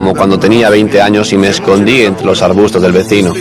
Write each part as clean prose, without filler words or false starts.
como cuando tenía 20 años y me escondí entre los arbustos del vecino.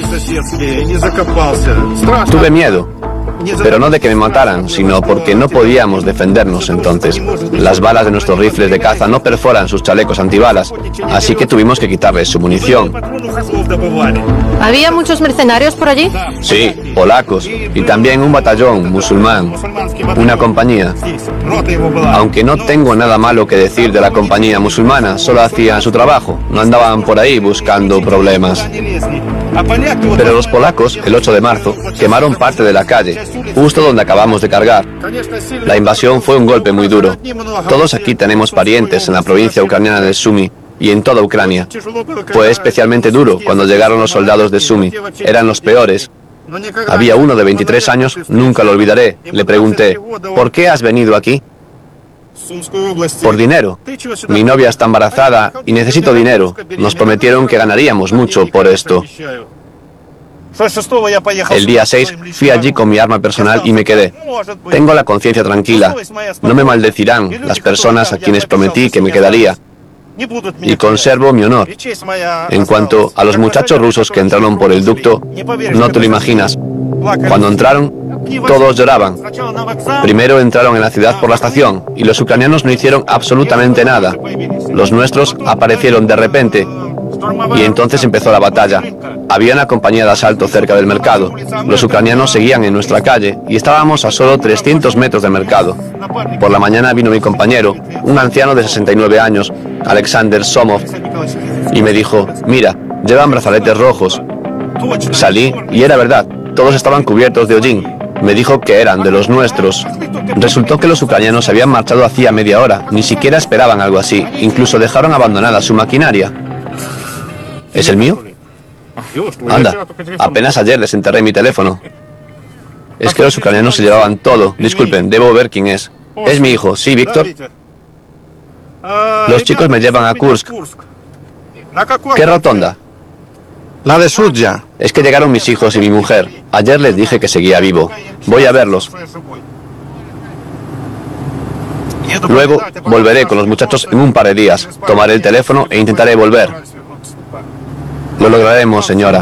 Tuve miedo, pero no de que me mataran, sino porque no podíamos defendernos entonces. Las balas de nuestros rifles de caza no perforan sus chalecos antibalas, así que tuvimos que quitarles su munición. ¿Había muchos mercenarios por allí? Sí, polacos, y también un batallón musulmán, una compañía. Aunque no tengo nada malo que decir de la compañía musulmana, solo hacían su trabajo, no andaban por ahí buscando problemas. Pero los polacos, el 8 de marzo, quemaron parte de la calle, justo donde acabamos de cargar. La invasión fue un golpe muy duro. Todos aquí tenemos parientes en la provincia ucraniana de Sumy y en toda Ucrania. Fue especialmente duro cuando llegaron los soldados de Sumy. Eran los peores. Había uno de 23 años, nunca lo olvidaré. Le pregunté, ¿por qué has venido aquí? Por dinero. Mi novia está embarazada y necesito dinero. Nos prometieron que ganaríamos mucho por esto. El día 6 fui allí con mi arma personal y me quedé. Tengo la conciencia tranquila. No me maldecirán las personas a quienes prometí que me quedaría. Y conservo mi honor. En cuanto a los muchachos rusos que entraron por el ducto, no te lo imaginas. Cuando entraron, todos lloraban. Primero entraron en la ciudad por la estación y los ucranianos no hicieron absolutamente nada. Los nuestros aparecieron de repente y entonces empezó la batalla. Había una compañía de asalto cerca del mercado. Los ucranianos seguían en nuestra calle y estábamos a solo 300 metros del mercado. Por la mañana vino mi compañero, un anciano de 69 años, Alexander Somov, y me dijo, mira, llevan brazaletes rojos. Salí y era verdad, todos estaban cubiertos de hollín. Me dijo que eran de los nuestros. Resultó que los ucranianos se habían marchado hacía media hora, ni siquiera esperaban algo así, incluso dejaron abandonada su maquinaria. ¿Es el mío? Anda, apenas ayer les enterré mi teléfono. Es que los ucranianos se llevaban todo. Disculpen, debo ver quién es. Es mi hijo, ¿sí, Víctor? Los chicos me llevan a Kursk. ¿Qué rotonda? La de Sudzha. Es que llegaron mis hijos y mi mujer. Ayer les dije que seguía vivo. Voy a verlos. Luego volveré con los muchachos en un par de días. Tomaré el teléfono e intentaré volver. Lo lograremos, señora.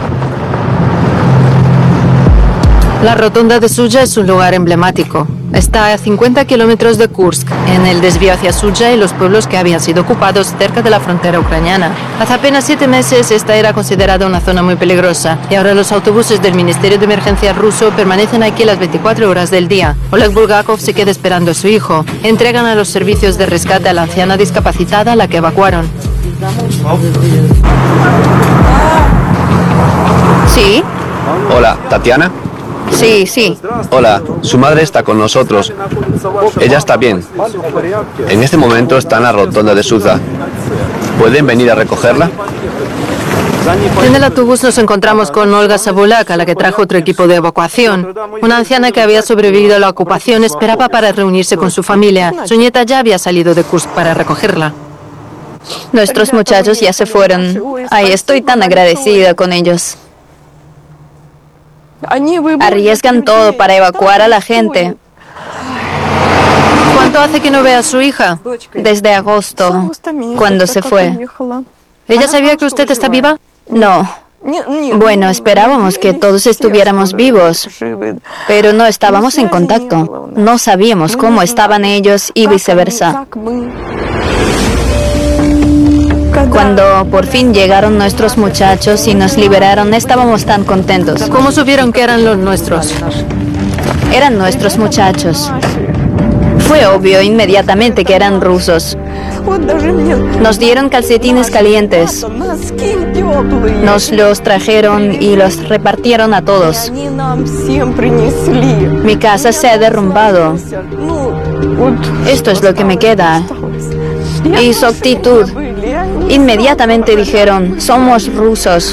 La rotonda de Sudzha es un lugar emblemático. Está a 50 kilómetros de Kursk, en el desvío hacia Sudzha y los pueblos que habían sido ocupados cerca de la frontera ucraniana. Hace apenas 7 meses esta era considerada una zona muy peligrosa y ahora los autobuses del Ministerio de Emergencias ruso permanecen aquí las 24 horas del día. Oleg Bulgakov se queda esperando a su hijo. Entregan a los servicios de rescate a la anciana discapacitada a la que evacuaron. ¿Sí? Hola, ¿Tatiana? Sí, sí. Hola, su madre está con nosotros. Ella está bien. En este momento está en la rotonda de Sudzha. ¿Pueden venir a recogerla? En el autobús nos encontramos con Olga Sabulak, a la que trajo otro equipo de evacuación. Una anciana que había sobrevivido a la ocupación esperaba para reunirse con su familia. Su nieta ya había salido de Kursk para recogerla. Nuestros muchachos ya se fueron. Ay, estoy tan agradecida con ellos. Arriesgan todo para evacuar a la gente. ¿Cuánto hace que no ve a su hija? Desde agosto, cuando se fue. ¿Ella sabía que usted está viva? No. Bueno, esperábamos que todos estuviéramos vivos, pero no estábamos en contacto. No sabíamos cómo estaban ellos y viceversa. Cuando por fin llegaron nuestros muchachos y nos liberaron, estábamos tan contentos. ¿Cómo supieron que eran los nuestros? Eran nuestros muchachos. Fue obvio inmediatamente que eran rusos. Nos dieron calcetines calientes. Nos los trajeron y los repartieron a todos. Mi casa se ha derrumbado. Esto es lo que me queda. Y su actitud. Inmediatamente dijeron, somos rusos.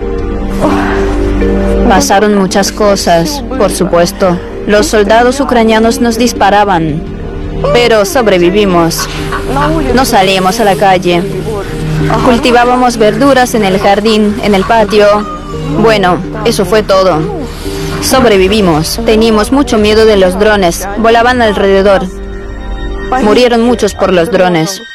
Pasaron muchas cosas, por supuesto. Los soldados ucranianos nos disparaban, pero sobrevivimos. No salíamos a la calle. Cultivábamos verduras en el jardín, en el patio. Bueno, eso fue todo. Sobrevivimos. Teníamos mucho miedo de los drones. Volaban alrededor. Murieron muchos por los drones.